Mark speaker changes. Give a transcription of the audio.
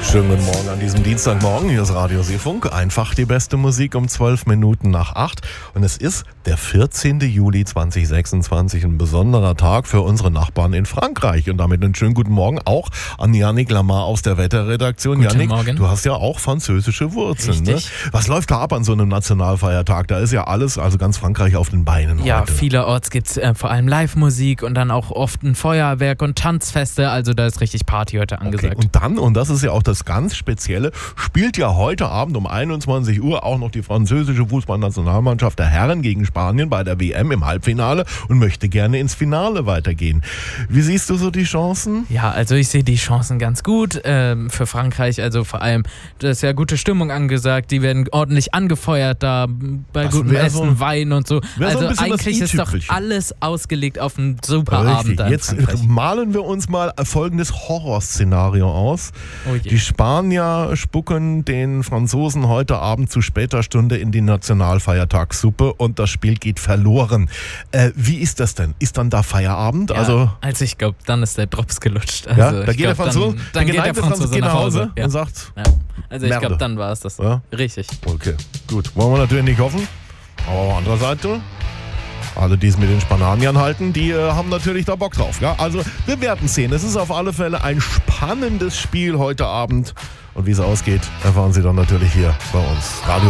Speaker 1: Schönen guten Morgen an diesem Dienstagmorgen. Hier ist Radio Seefunk. Einfach die beste Musik um 12 Minuten nach 8. Und es ist der 14. Juli 2026. Ein besonderer Tag für unsere Nachbarn in Frankreich. Und damit einen schönen guten Morgen auch an Yannick Lamar aus der Wetterredaktion.
Speaker 2: Guten
Speaker 1: Yannick,
Speaker 2: Morgen.
Speaker 1: du hast ja auch französische Wurzeln. Ne? Was läuft da ab an so einem Nationalfeiertag? Da ist ja alles, also ganz Frankreich auf den Beinen
Speaker 2: Ja,
Speaker 1: heute.
Speaker 2: vielerorts gibt es vor allem Live-Musik und dann auch oft ein Feuerwerk und Tanzfeste. Also da ist richtig Party heute angesagt.
Speaker 1: Okay. Und dann, und das ist ja auch das ganz Spezielle, spielt ja heute Abend um 21 Uhr auch noch die französische Fußballnationalmannschaft der Herren gegen Spanien bei der WM im Halbfinale und möchte gerne ins Finale weitergehen. Wie siehst du so die Chancen?
Speaker 2: Ja, also ich sehe die Chancen ganz gut für Frankreich. Also vor allem, da ist ja gute Stimmung angesagt. Die werden ordentlich angefeuert da bei
Speaker 1: Das
Speaker 2: gutem
Speaker 1: wär
Speaker 2: Essen,
Speaker 1: so-
Speaker 2: Wein und so.
Speaker 1: wär so ein
Speaker 2: Also
Speaker 1: bisschen das
Speaker 2: eigentlich ist doch
Speaker 1: i-Tüpfelchen.
Speaker 2: alles ausgelegt auf einen super Abend
Speaker 1: Richtig.
Speaker 2: da in
Speaker 1: Jetzt
Speaker 2: Frankreich.
Speaker 1: malen wir uns mal folgendes Horrorszenario aus.
Speaker 2: Oh je.
Speaker 1: Die Spanier spucken den Franzosen heute Abend zu später Stunde in die Nationalfeiertagssuppe und das Spiel geht verloren. Wie ist das denn? Ist dann da Feierabend?
Speaker 2: Ja,
Speaker 1: Also
Speaker 2: ich glaube, dann ist der Drops gelutscht.
Speaker 1: ja,
Speaker 2: Also
Speaker 1: da
Speaker 2: ich
Speaker 1: geht der
Speaker 2: glaub,
Speaker 1: Franzose,
Speaker 2: dann geht der Franzose nach Hause. Ja.
Speaker 1: und sagt,
Speaker 2: Ja. Also ich
Speaker 1: Merde.
Speaker 2: glaube, dann war es das.
Speaker 1: Ja?
Speaker 2: Richtig.
Speaker 1: okay, gut. Wollen wir natürlich nicht hoffen. Aber auf der anderen Seite, alle, die es mit den Spananiern halten, die haben natürlich da Bock drauf. Ja? Also wir werden sehen. Es ist auf alle Fälle ein spannendes Spiel heute Abend. Und wie es ausgeht, erfahren Sie dann natürlich hier bei uns. Radio